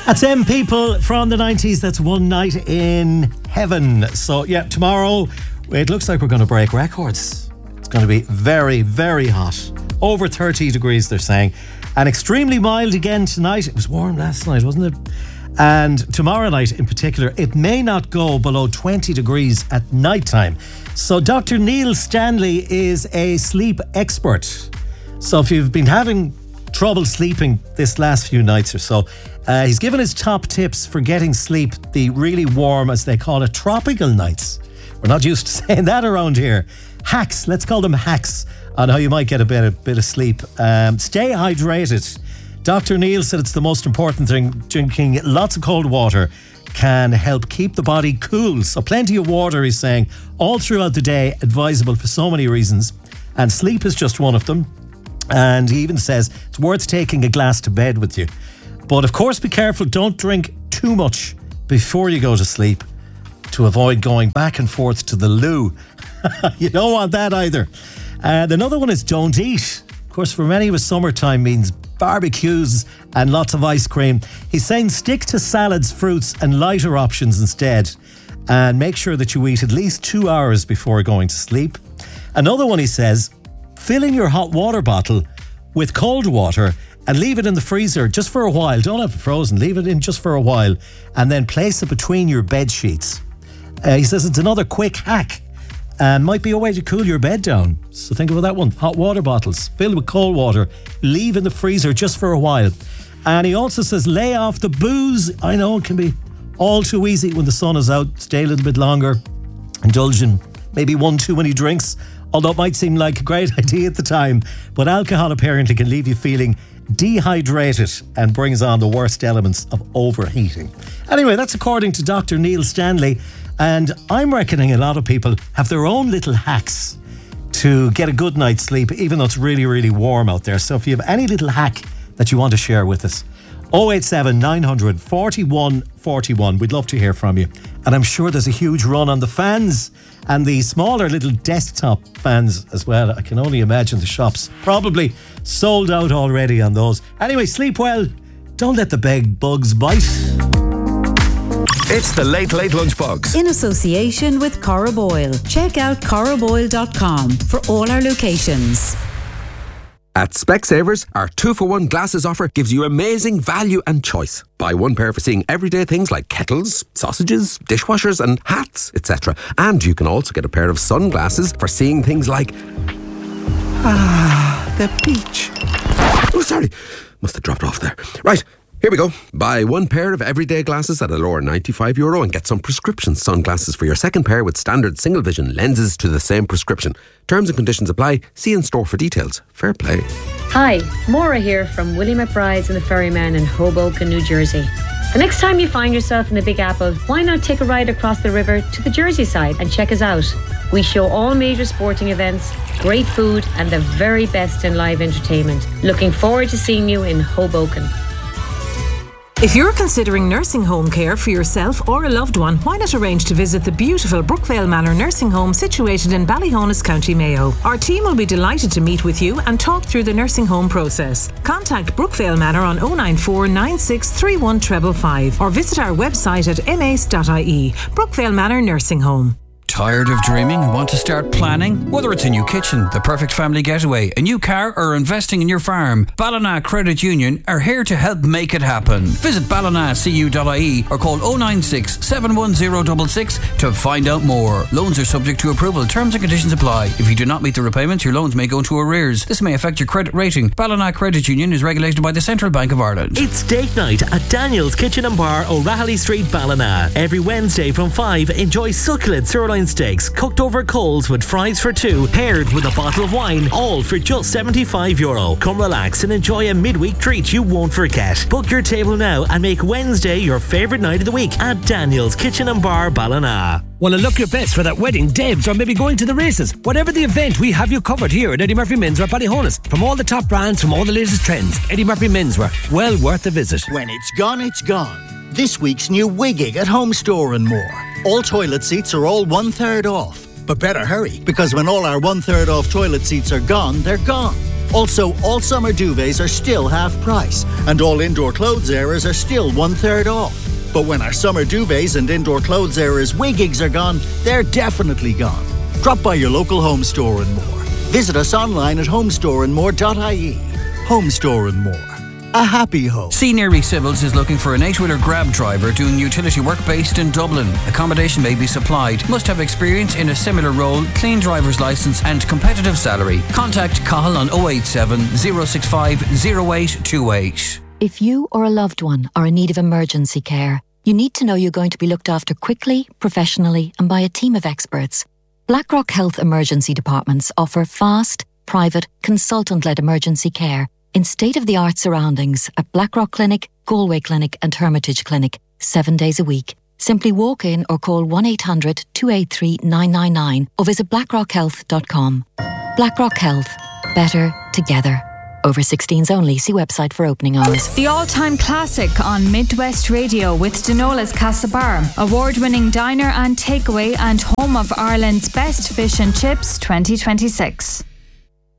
That's them people from the 90s. That's One Night in Heaven. So, yeah, tomorrow it looks like we're going to break records. It's going to be very, very hot. Over 30 degrees, they're saying. And extremely mild again tonight. It was warm last night, wasn't it? And tomorrow night in particular, it may not go below 20 degrees at night time. So Dr. Neil Stanley is a sleep expert. So if you've been having trouble sleeping this last few nights or so, he's given his top tips for getting sleep, the really warm, as they call it, tropical nights. We're not used to saying that around here. Hacks, let's call them hacks, on how you might get a bit of sleep. Stay hydrated. Dr. Neil said it's the most important thing. Drinking lots of cold water can help keep the body cool. So plenty of water, he's saying, all throughout the day, advisable for so many reasons. And sleep is just one of them. And he even says it's worth taking a glass to bed with you. But of course, be careful. Don't drink too much before you go to sleep to avoid going back and forth to the loo. You don't want that either. Another one is don't eat. Of course, for many of us, summertime means barbecues and lots of ice cream. He's saying stick to salads, fruits and lighter options instead. And make sure that you eat at least 2 hours before going to sleep. Another one, he says, fill in your hot water bottle with cold water and leave it in the freezer just for a while. Don't have it frozen. Leave it in just for a while. And then place it between your bed sheets. He says it's another quick hack. And might be a way to cool your bed down. So think about that one. Hot water bottles filled with cold water. Leave in the freezer just for a while. And he also says lay off the booze. I know it can be all too easy when the sun is out. Stay a little bit longer. Indulge in maybe one too many drinks. Although it might seem like a great idea at the time. But alcohol apparently can leave you feeling dehydrated and brings on the worst elements of overheating. Anyway, that's according to Dr. Neil Stanley. And I'm reckoning a lot of people have their own little hacks to get a good night's sleep, even though it's really, really warm out there. So if you have any little hack that you want to share with us, 087 900 41 41. We'd love to hear from you. And I'm sure there's a huge run on the fans and the smaller little desktop fans as well. I can only imagine the shops probably sold out already on those. Anyway, sleep well. Don't let the bed bugs bite. It's the Late Late Lunchbox. In association with Corriboyle. Check out corriboyle.com for all our locations. At Specsavers, our 2-for-1 glasses offer gives you amazing value and choice. Buy one pair for seeing everyday things like kettles, sausages, dishwashers and hats, etc. And you can also get a pair of sunglasses for seeing things like... the beach. Oh, sorry. Must have dropped off there. Right. Here we go. Buy one pair of everyday glasses at a lower €95 and get some prescription sunglasses for your second pair with standard single vision lenses to the same prescription. Terms and conditions apply. See in store for details. Fair play. Hi, Maura here from Willie McBride's and the Ferryman in Hoboken, New Jersey. The next time you find yourself in the Big Apple, why not take a ride across the river to the Jersey side and check us out? We show all major sporting events, great food and the very best in live entertainment. Looking forward to seeing you in Hoboken. If you're considering nursing home care for yourself or a loved one, why not arrange to visit the beautiful Brookvale Manor Nursing Home situated in Ballyhonus, County Mayo. Our team will be delighted to meet with you and talk through the nursing home process. Contact Brookvale Manor on 094 9631 555 or visit our website at mace.ie. Brookvale Manor Nursing Home. Tired of dreaming and want to start planning? Whether it's a new kitchen, the perfect family getaway, a new car or investing in your farm, Ballina Credit Union are here to help make it happen. Visit ballinacu.ie or call 096 710 66 to find out more. Loans are subject to approval. Terms and conditions apply. If you do not meet the repayments, your loans may go into arrears. This may affect your credit rating. Ballina Credit Union is regulated by the Central Bank of Ireland. It's date night at Daniel's Kitchen and Bar, O'Rahilly Street, Ballina. Every Wednesday from 5, enjoy succulent sirloin steaks cooked over coals with fries for two, paired with a bottle of wine, all for just €75. Come relax and enjoy a midweek treat you won't forget. Book your table now and make Wednesday your favourite night of the week at Daniel's Kitchen and Bar, Ballina. Want to look your best for that wedding, Debs, or maybe going to the races? Whatever the event, we have you covered here at Eddie Murphy Menswear Ballyhonus. From all the top brands, from all the latest trends, Eddie Murphy Menswear, well worth a visit. When it's gone, it's gone. This week's new Wigging at Home Store and more. All toilet seats are all 1/3 off. But better hurry, because when all our 1/3 off toilet seats are gone, they're gone. Also, all summer duvets are still half price, and all indoor clothes areas are still 1/3 off. But when our summer duvets and indoor clothes areas Wigigs are gone, they're definitely gone. Drop by your local Home Store and More. Visit us online at homestoreandmore.ie. Home Store and More. A happy home. Senior Civils is looking for an 8-wheeler grab driver doing utility work based in Dublin. Accommodation may be supplied. Must have experience in a similar role, clean driver's licence and competitive salary. Contact Cahill on 087 065 0828. If you or a loved one are in need of emergency care, you need to know you're going to be looked after quickly, professionally and by a team of experts. Blackrock Health Emergency Departments offer fast, private, consultant-led emergency care in state-of-the-art surroundings at Blackrock Clinic, Galway Clinic and Hermitage Clinic, 7 days a week. Simply walk in or call 1-800-283-999 or visit blackrockhealth.com. Blackrock Health. Better together. Over 16s only. See website for opening hours. The all-time classic on Midwest Radio with Denola's Castlebar, award-winning diner and takeaway and home of Ireland's best fish and chips 2026.